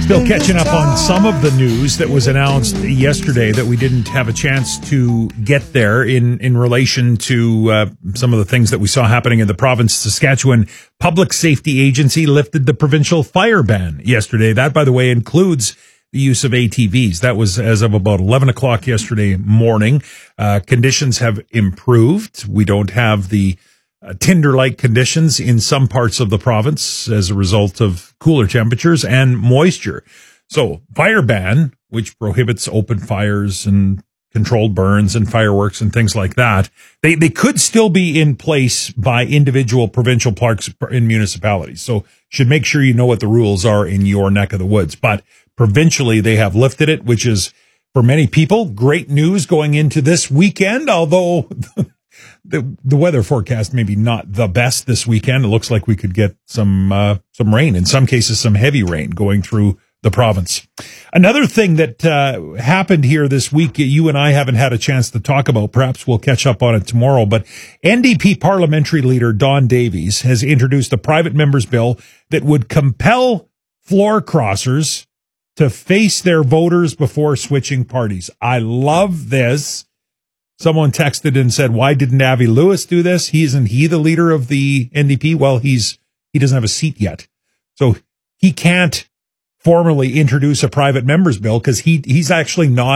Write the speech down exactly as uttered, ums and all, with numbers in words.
Still catching up on some of the news that was announced yesterday that we didn't have a chance to get there in, in relation to uh, some of the things that we saw happening in the province. Saskatchewan Public Safety Agency lifted the provincial fire ban yesterday. That, by the way, includes the use of A T Vs. That was as of about eleven o'clock yesterday morning. Uh, conditions have improved. We don't have the Uh, Tinder-like conditions in some parts of the province as a result of cooler temperatures and moisture. So fire ban, which prohibits open fires and controlled burns and fireworks and things like that, they, they could still be in place by individual provincial parks and municipalities. So should make sure you know what the rules are in your neck of the woods. But provincially, they have lifted it, which is, for many people, great news going into this weekend, although The the weather forecast maybe not the best this weekend. It looks like we could get some uh, some rain, in some cases some heavy rain going through the province. Another thing that uh, happened here this week, you and I haven't had a chance to talk about. Perhaps we'll catch up on it tomorrow. But N D P parliamentary leader Don Davies has introduced a private member's bill that would compel floor crossers to face their voters before switching parties. I love this. Someone texted and said, why didn't Avi Lewis do this? He isn't he the leader of the N D P? Well, he's he doesn't have a seat yet. So he can't formally introduce a private member's bill because he he's actually not